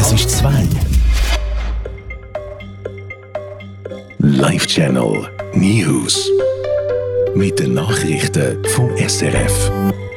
Das ist 2. Live Channel News. Mit den Nachrichten vom SRF.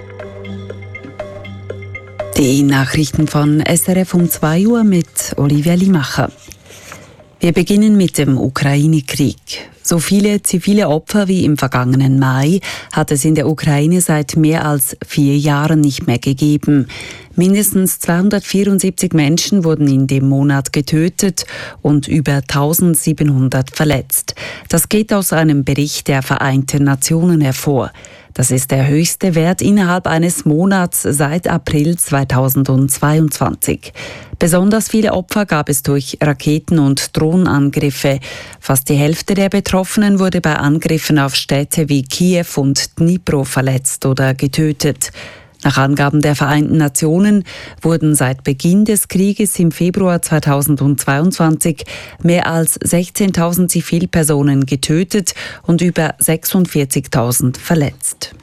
Die Nachrichten von SRF um 2 Uhr mit Olivia Limacher. Wir beginnen mit dem Ukraine-Krieg. So viele zivile Opfer wie im vergangenen Mai hat es in der Ukraine seit mehr als 4 Jahren nicht mehr gegeben. Mindestens 274 Menschen wurden in dem Monat getötet und über 1700 verletzt. Das geht aus einem Bericht der Vereinten Nationen hervor. Das ist der höchste Wert innerhalb eines Monats seit April 2022. Besonders viele Opfer gab es durch Raketen- und Drohnenangriffe. Fast die Hälfte der Betroffenen wurde bei Angriffen auf Städte wie Kiew und Dnipro verletzt oder getötet. Nach Angaben der Vereinten Nationen wurden seit Beginn des Krieges im Februar 2022 mehr als 16.000 Zivilpersonen getötet und über 46.000 verletzt.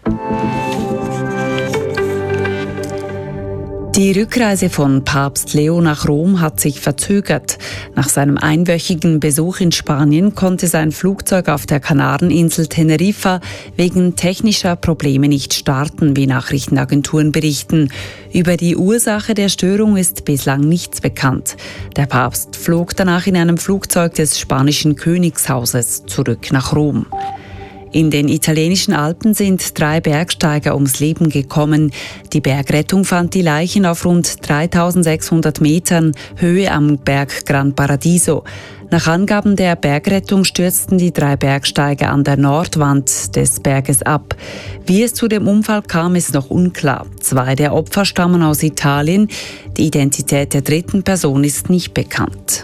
Die Rückreise von Papst Leo nach Rom hat sich verzögert. Nach seinem einwöchigen Besuch in Spanien konnte sein Flugzeug auf der Kanareninsel Teneriffa wegen technischer Probleme nicht starten, wie Nachrichtenagenturen berichten. Über die Ursache der Störung ist bislang nichts bekannt. Der Papst flog danach in einem Flugzeug des spanischen Königshauses zurück nach Rom. In den italienischen Alpen sind 3 Bergsteiger ums Leben gekommen. Die Bergrettung fand die Leichen auf rund 3.600 Metern Höhe am Berg Gran Paradiso. Nach Angaben der Bergrettung stürzten die 3 Bergsteiger an der Nordwand des Berges ab. Wie es zu dem Unfall kam, ist noch unklar. 2 der Opfer stammen aus Italien. Die Identität der 3. Person ist nicht bekannt.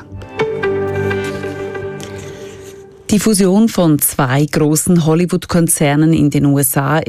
Die Fusion von 2 großen Hollywood-Konzernen in den USA